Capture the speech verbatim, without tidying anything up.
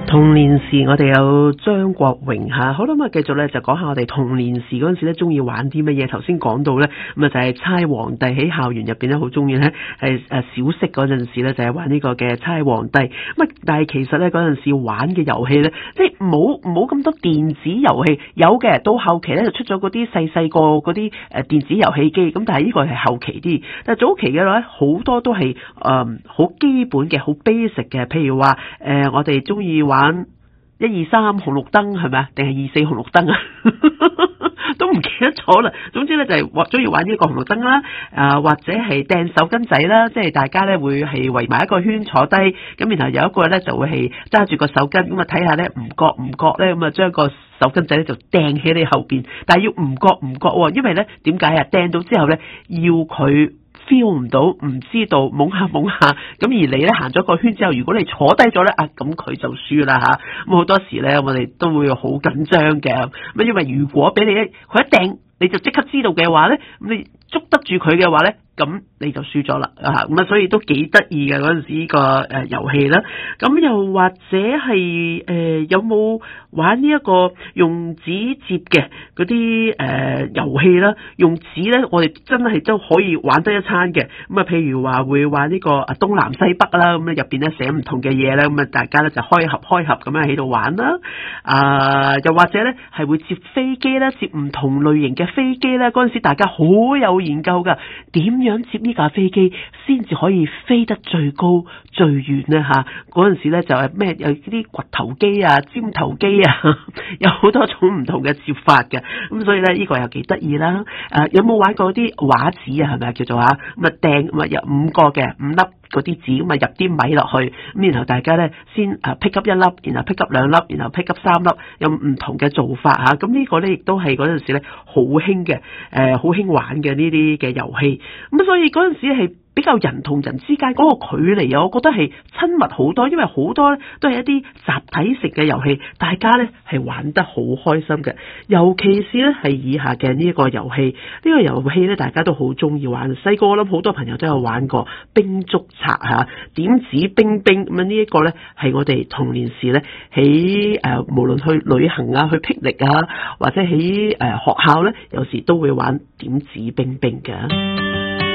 童年時我哋有張國榮吓，好啦，咁啊繼續咧就講下我哋童年時嗰陣時咧中意玩啲乜嘢。頭先講到咧，咁啊就係猜皇帝，喺校園入邊咧好中意咧，係誒小息嗰陣時咧就係玩呢個嘅猜皇帝。咁啊，但係其實咧嗰陣時玩嘅遊戲咧，即係冇冇咁多電子遊戲，有嘅到後期咧就出咗嗰啲細細個嗰啲誒電子遊戲機。咁但係呢個係後期啲，但係早期嘅話好多都係誒好基本嘅，好 basic 嘅，譬如話誒、呃、我哋中意玩一二三紅綠燈係咪啊？定係二四紅綠燈啊？都唔記得咗啦。總之咧就係中意玩呢個紅綠燈啦，啊或者係掟手巾仔啦，即係大家咧會係圍埋一個圈坐低，咁然後有一個咧就會係揸住個手巾，咁啊睇下咧唔覺唔覺咧，咁啊將個手巾仔咧就掟喺你後邊，但係要唔覺唔覺，因為咧點解啊？掟到之後咧要佢feel 唔到，唔知道，懵下懵下，咁而你咧行咗個圈之後，如果你坐低咗咧，啊咁佢就輸啦吓。咁好多時咧，我哋都會好緊張嘅。咁因為如果俾你佢一掟，你就即刻知道嘅話咧，咁你捉得住佢嘅話咧，咁你就輸咗啦啊！咁啊，所以都幾得意嘅嗰陣時呢個誒遊戲啦。咁又或者係誒、呃、有冇玩呢一個用紙折嘅嗰啲誒遊戲啦？用紙咧，我哋真係都可以玩得一餐嘅。咁啊，譬如話會玩呢個啊東南西北啦，咁咧入邊咧寫唔同嘅嘢咧，咁啊大家咧就開合開合咁樣喺度玩啦。啊，又或者咧係會接飛機啦，接唔同類型嘅飛機咧，嗰陣時大家好有研究噶，點樣接呢架飛機先至可以飛得最高最遠呢？吓？嗰陣時咧就係咩有啲掘頭機啊、尖頭機啊，有好多種唔同嘅接法嘅。咁所以咧呢個又幾得意啦。誒，有冇玩過啲畫紙啊？係咪叫做啊？咁啊掟咁啊有五個嘅五粒嗰啲紙，咁啊入啲米落去，咁然後大家咧先誒 pick up 一粒，然後 pick up 兩粒，然後 pick up 三粒，有唔同嘅做法吓。咁呢個咧亦都係嗰陣時咧好興嘅，誒好興玩嘅呢啲嘅遊戲。咁所以嗰陣時係比較人同人之間嗰個距離啊，我覺得係親密好多，因為好多咧都係一啲集體式嘅遊戲，大家咧係玩得好開心嘅。尤其是咧係以下嘅呢一個遊戲，呢、呢個遊戲咧大家都好中意玩。細個我諗好多朋友都有玩過兵捉賊吓，點指兵兵咁啊！呢一個咧係我哋童年時咧喺誒無論去旅行啊、去霹靂啊，或者喺誒學校咧，有時都會玩點指兵兵嘅。